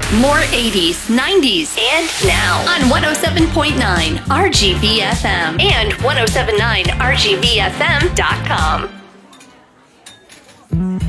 More 80s, 90s, and now on 107.9 RGV FM and 1079RGVFM.com.